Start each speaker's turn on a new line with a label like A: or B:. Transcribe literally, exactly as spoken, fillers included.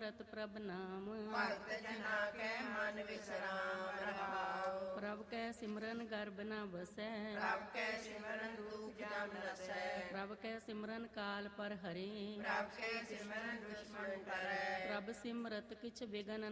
A: ਸਿਮਰਤ ਪ੍ਰਭ ਨਾਮ।
B: ਭਗਤ ਜਨਾ ਕੈ ਮਨ ਵਿਸਰਾਮ ਰਹਾਉ।
A: ਪ੍ਰਭ ਕੈ ਸਿਮਰਨ ਗਰਭ ਨ ਵਸੈ।
B: ਪ੍ਰਭ ਕੈ ਸਿਮਰਨ ਦੁਖ ਜਮ ਨਸੈ।
A: ਪ੍ਰਭ ਕੈ ਸਿਮਰਨ ਕਾਲ ਪਰ ਹਰੇ।
B: ਪ੍ਰਭ ਕੈ ਸਿਮਰਨ ਦੁਸ਼ਮਨ ਟਰੈ।
A: ਪ੍ਰਭ ਸਿਮਰਤ ਕਿਛ ਬਿਗਨ